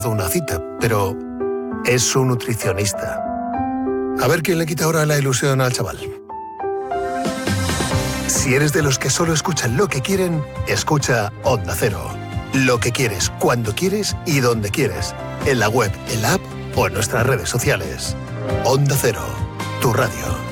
una cita, pero es su nutricionista. A ver quién le quita ahora la ilusión al chaval. Si eres de los que solo escuchan lo que quieren, escucha Onda Cero. Lo que quieres, cuando quieres y donde quieres. En la web, en la app o en nuestras redes sociales. Onda Cero, tu radio.